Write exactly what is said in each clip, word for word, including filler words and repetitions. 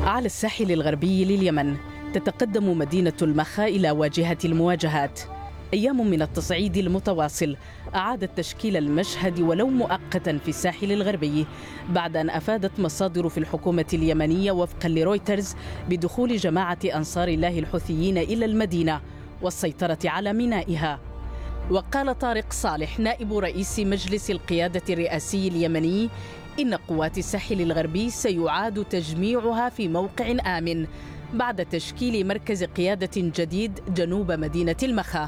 على الساحل الغربي لليمن تتقدم مدينة المخا إلى واجهة المواجهات. أيام من التصعيد المتواصل أعادت تشكيل المشهد ولو مؤقتا في الساحل الغربي بعد أن أفادت مصادر في الحكومة اليمنية وفقا لرويترز بدخول جماعة أنصار الله الحوثيين إلى المدينة والسيطرة على مينائها. وقال طارق صالح نائب رئيس مجلس القيادة الرئاسي اليمني إن قوات الساحل الغربي سيعاد تجميعها في موقع آمن بعد تشكيل مركز قيادة جديد جنوب مدينة المخا.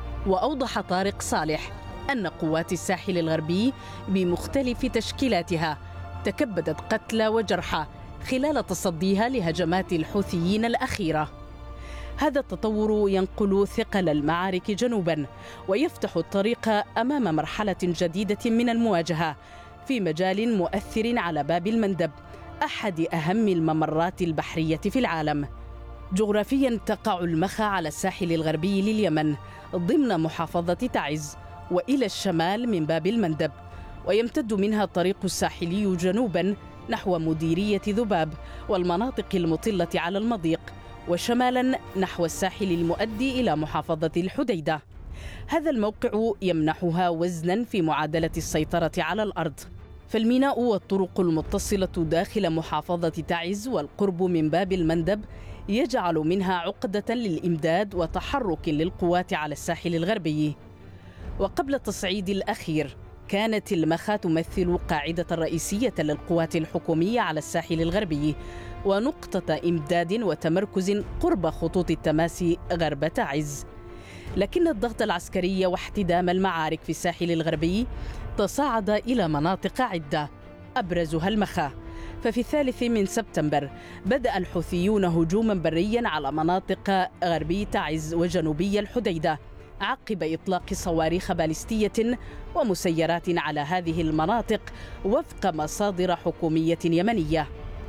وأوضح طارق صالح أن قوات الساحل الغربي بمختلف تشكيلاتها تكبدت قتلى وجرحى خلال تصديها لهجمات الحوثيين الأخيرة. هذا التطور ينقل ثقل المعارك جنوبا ويفتح الطريق أمام مرحلة جديدة من المواجهة في مجال مؤثر على باب المندب، أحد أهم الممرات البحرية في العالم. جغرافيا تقع المخا على الساحل الغربي لليمن ضمن محافظة تعز وإلى الشمال من باب المندب، ويمتد منها الطريق الساحلي جنوبا نحو مديرية ذباب والمناطق المطلة على المضيق، وشمالا نحو الساحل المؤدي إلى محافظة الحديدة. هذا الموقع يمنحها وزنا في معادلة السيطرة على الأرض، فالميناء والطرق المتصلة داخل محافظة تعز والقرب من باب المندب يجعل منها عقدة للإمداد وتحرك للقوات على الساحل الغربي. وقبل التصعيد الأخير كانت المخا تمثل قاعدة رئيسية للقوات الحكومية على الساحل الغربي ونقطة إمداد وتمركز قرب خطوط التماس غرب تعز. لكن الضغط العسكري واحتدام المعارك في الساحل الغربي تصاعد إلى مناطق عدة أبرزها المخا. ففي الثالث من سبتمبر بدأ الحوثيون هجوما بريا على مناطق غربي تعز وجنوبي الحديدة عقب إطلاق صواريخ باليستية ومسيرات على هذه المناطق وفق مصادر حكومية يمنية.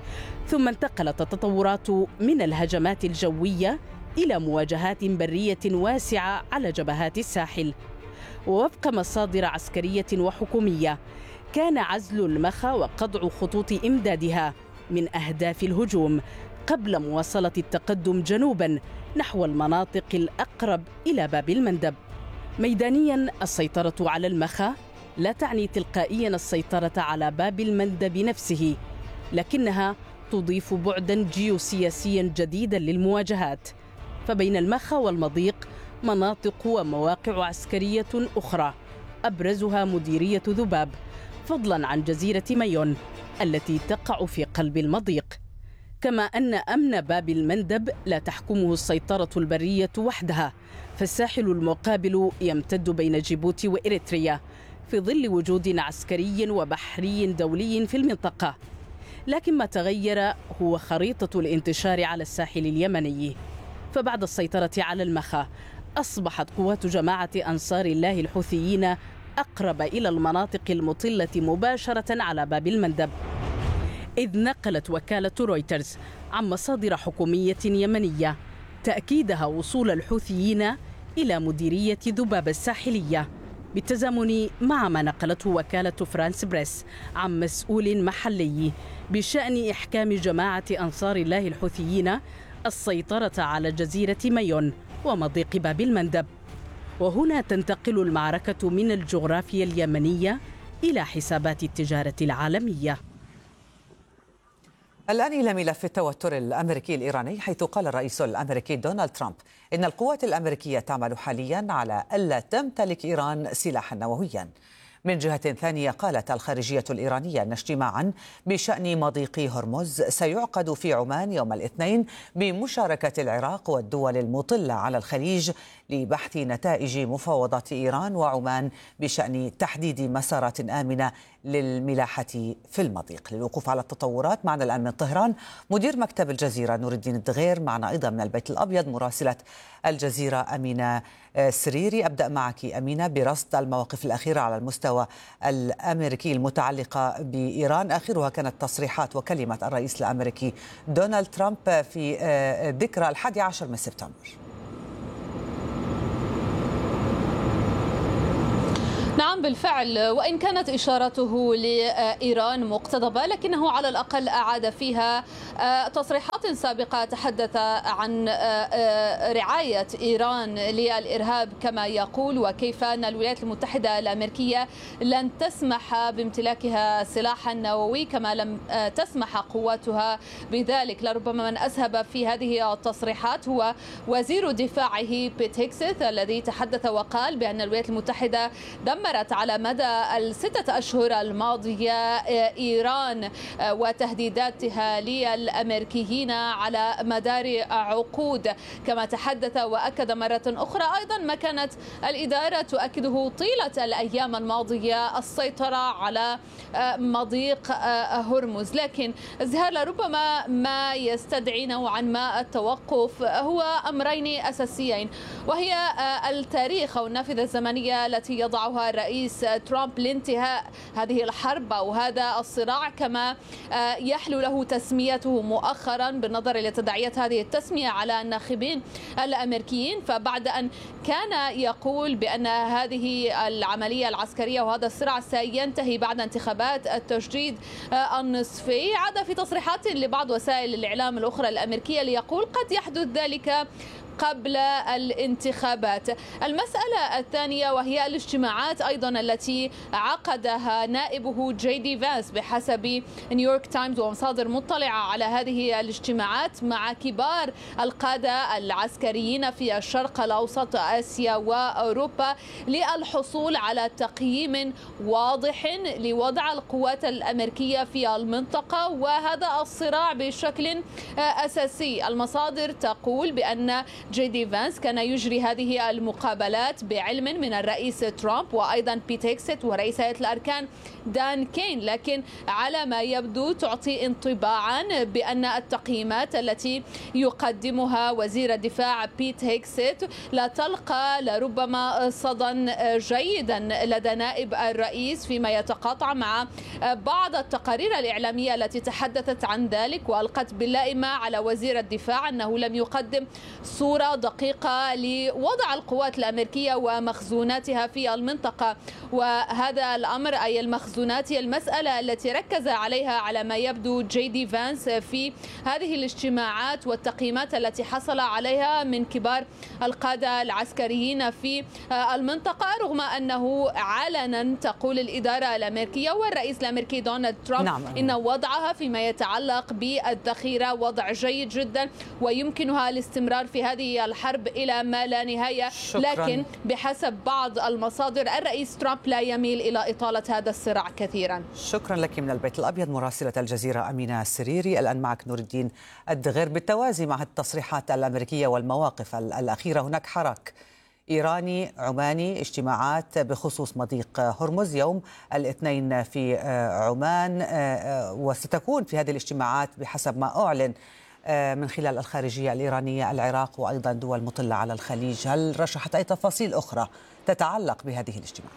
ثم انتقلت التطورات من الهجمات الجوية إلى مواجهات برية واسعة على جبهات الساحل. ووفق مصادر عسكرية وحكومية كان عزل المخا وقطع خطوط إمدادها من أهداف الهجوم قبل مواصلة التقدم جنوبا نحو المناطق الأقرب إلى باب المندب. ميدانيا السيطرة على المخا لا تعني تلقائيا السيطرة على باب المندب نفسه، لكنها تضيف بعدا جيوسياسيا جديدا للمواجهات. فبين المخا والمضيق مناطق ومواقع عسكرية أخرى أبرزها مديرية ذباب، فضلا عن جزيرة مايون التي تقع في قلب المضيق. كما أن أمن باب المندب لا تحكمه السيطرة البرية وحدها، فالساحل المقابل يمتد بين جيبوتي وإريتريا في ظل وجود عسكري وبحري دولي في المنطقة. لكن ما تغير هو خريطة الانتشار على الساحل اليمني، فبعد السيطرة على المخا أصبحت قوات جماعة أنصار الله الحوثيين أقرب إلى المناطق المطلة مباشرة على باب المندب، إذ نقلت وكالة رويترز عن مصادر حكومية يمنية تأكيدها وصول الحوثيين إلى مديرية ذباب الساحلية، بالتزامن مع ما نقلته وكالة فرانس بريس عن مسؤول محلي بشأن إحكام جماعة أنصار الله الحوثيين السيطرة على جزيرة مايون ومضيق باب المندب. وهنا تنتقل المعركة من الجغرافيا اليمنية إلى حسابات التجارة العالمية. الآن إلى ملف التوتر الأمريكي الإيراني، حيث قال الرئيس الأمريكي دونالد ترامب إن القوات الأمريكية تعمل حاليا على ألا تمتلك إيران سلاحا نوويا. من جهة ثانية قالت الخارجية الإيرانية أن اجتماعا بشأن مضيق هرمز سيعقد في عمان يوم الاثنين بمشاركة العراق والدول المطلة على الخليج لبحث نتائج مفاوضات إيران وعمان بشأن تحديد مسارات آمنة للملاحة في المضيق. للوقوف على التطورات معنا الآن من طهران مدير مكتب الجزيرة نور الدين الدغير، معنا أيضا من البيت الأبيض مراسلة الجزيرة أمينة سريري. أبدأ معك أمينة برصد المواقف الأخيرة على المستوى الأمريكي المتعلقة بإيران، آخرها كانت تصريحات وكلمة الرئيس الأمريكي دونالد ترامب في ذكرى الحادي عشر من سبتمبر. نعم نعم بالفعل، وإن كانت إشارته لإيران مقتضبة لكنه على الأقل أعاد فيها تصريحات سابقة تحدث عن رعاية إيران للإرهاب كما يقول، وكيف أن الولايات المتحدة الأمريكية لن تسمح بامتلاكها سلاحا نووي كما لم تسمح قواتها بذلك. لربما من أسهب في هذه التصريحات هو وزير دفاعه بيت هيكسث الذي تحدث وقال بأن الولايات المتحدة دمرت على مدى الستة أشهر الماضية إيران وتهديداتها للأمريكيين على مدار عقود. كما تحدث وأكد مرة أخرى أيضا ما كانت الإدارة تؤكده طيلة الأيام الماضية السيطرة على مضيق هرمز. لكن زهار لربما ما يستدعي نوعا ما التوقف هو أمرين أساسيين، وهي التاريخ أو النافذة الزمنية التي يضعها الرئيس ترامب لانتهاء هذه الحرب أو هذا الصراع كما يحلو له تسميته مؤخرا بالنظر إلى تداعيات هذه التسمية على الناخبين الأمريكيين. فبعد أن كان يقول بأن هذه العملية العسكرية وهذا الصراع سينتهي بعد انتخابات التجديد النصفي، عاد في تصريحات لبعض وسائل الإعلام الأخرى الأمريكية ليقول قد يحدث ذلك قبل الانتخابات. المسألة الثانية وهي الاجتماعات أيضا التي عقدها نائبه جي دي فانس بحسب نيويورك تايمز ومصادر مطلعة على هذه الاجتماعات مع كبار القادة العسكريين في الشرق الأوسط آسيا وأوروبا للحصول على تقييم واضح لوضع القوات الأمريكية في المنطقة وهذا الصراع بشكل أساسي. المصادر تقول بأن جي دي فانس كان يجري هذه المقابلات بعلم من الرئيس ترامب وأيضا بيت هيكسث ورئيس هيئة الأركان دان كين، لكن على ما يبدو تعطي انطباعا بأن التقييمات التي يقدمها وزير الدفاع بيت هيكسث لا تلقى لربما صدى جيدا لدى نائب الرئيس فيما يتقاطع مع بعض التقارير الإعلامية التي تحدثت عن ذلك وألقت باللائمة على وزير الدفاع أنه لم يقدم صورة دقيقة لوضع القوات الأمريكية ومخزوناتها في المنطقة. وهذا الأمر أي المخزونات هي المسألة التي ركز عليها على ما يبدو جي دي فانس في هذه الاجتماعات والتقييمات التي حصل عليها من كبار القادة العسكريين في المنطقة، رغم أنه علنا تقول الإدارة الأمريكية والرئيس الأمريكي دونالد ترامب نعم. إن وضعها فيما يتعلق بالذخيرة وضع جيد جدا ويمكنها الاستمرار في هذه الحرب إلى ما لا نهاية. شكراً. لكن بحسب بعض المصادر الرئيس ترامب لا يميل إلى إطالة هذا الصراع كثيرا. شكرا لك من البيت الأبيض مراسلة الجزيرة أمينة السريري. الآن معك نور الدين الدغير. بالتوازي مع التصريحات الأمريكية والمواقف الأخيرة هناك حراك إيراني عماني، اجتماعات بخصوص مضيق هرمز يوم الاثنين في عمان، وستكون في هذه الاجتماعات بحسب ما أعلن من خلال الخارجية الإيرانية العراق وأيضا دول مطلة على الخليج. هل رشحت أي تفاصيل أخرى تتعلق بهذه الاجتماعات؟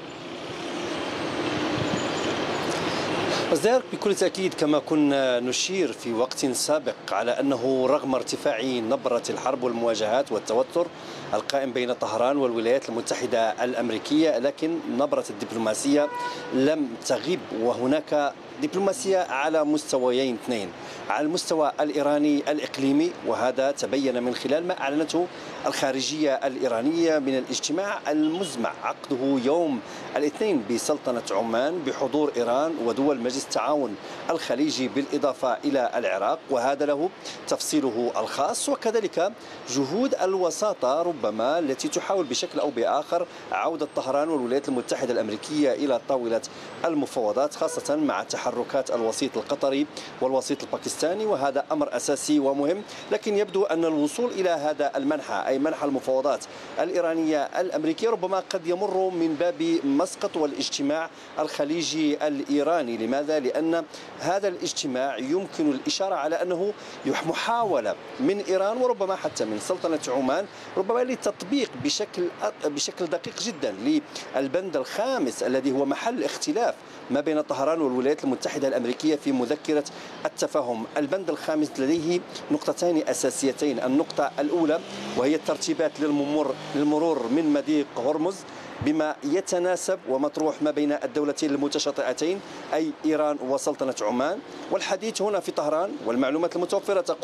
أصدقائي بكل تأكيد كما كنا نشير في وقت سابق على أنه رغم ارتفاع نبرة الحرب والمواجهات والتوتر القائم بين طهران والولايات المتحدة الأمريكية، لكن نبرة الدبلوماسية لم تغيب، وهناك دبلوماسية على مستويين اثنين، على المستوى الإيراني الإقليمي، وهذا تبين من خلال ما أعلنته الخارجية الإيرانية من الاجتماع المزمع عقده يوم الاثنين بسلطنة عمان بحضور إيران ودول مجلس التعاون الخليجي بالإضافة إلى العراق، وهذا له تفصيله الخاص، وكذلك جهود الوساطة ربما التي تحاول بشكل أو بآخر عودة طهران والولايات المتحدة الأمريكية إلى طاولة المفاوضات، خاصة مع تحركات الوسيط القطري والوسيط الباكستاني، وهذا أمر أساسي ومهم. لكن يبدو أن الوصول إلى هذا المنحى أي منحى المفاوضات الإيرانية الأمريكية ربما قد يمر من باب مسقط والاجتماع الخليجي الإيراني. لماذا؟ لأن هذا الاجتماع يمكن الإشارة على أنه محاولة من إيران وربما حتى من سلطنة عمان ربما للتطبيق بشكل بشكل دقيق جدا للبند الخامس الذي هو محل اختلاف ما بين طهران والولايات المتحدة المتحدة الأمريكية في مذكرة التفاهم. البند الخامس لديه نقطتين أساسيتين. النقطة الأولى وهي الترتيبات للممر للمرور من مضيق هرمز بما يتناسب ومطروح ما بين الدولتين المتشاطئتين أي إيران وسلطنة عمان. والحديث هنا في طهران والمعلومات المتوفرة تقول